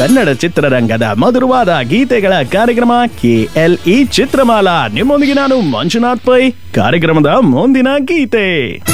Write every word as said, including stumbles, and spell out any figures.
ಕನ್ನಡ ಚಿತ್ರರಂಗದ ಮಧುರವಾದ ಗೀತೆಗಳ ಕಾರ್ಯಕ್ರಮ ಕೆಎಲ್ಇ ಚಿತ್ರಮಾಲಾ. ನಿಮ್ಮೊಂದಿಗೆ ನಾನು ಮಂಜುನಾಥ್ ಪೈ. ಕಾರ್ಯಕ್ರಮದ ಮುಂದಿನ ಗೀತೆ